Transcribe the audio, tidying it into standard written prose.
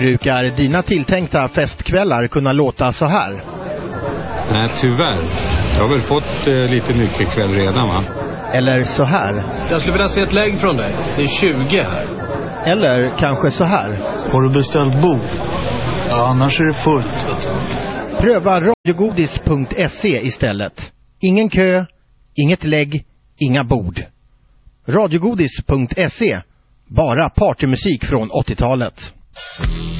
Brukar dina tilltänkta festkvällar kunna låta så här? Nej, tyvärr. Jag har väl fått lite mycket kväll redan, va? Eller så här? Jag skulle vilja se ett lägg från dig. Det är 20 här. Eller kanske så här? Har du beställt bord? Ja, annars är det fullt. Pröva radiogodis.se istället. Ingen kö, inget lägg, inga bord. Radiogodis.se. Bara partymusik från 80-talet.